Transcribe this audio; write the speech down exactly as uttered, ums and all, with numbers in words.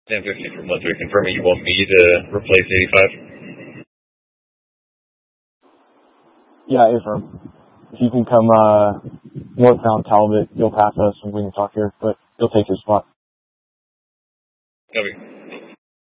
ten fifty for monthly. Confirming you want me to replace eighty-five? Yeah, affirm. If you can come uh, northbound Talbot, you'll pass us and we can talk here, but you'll take your spot. Copy.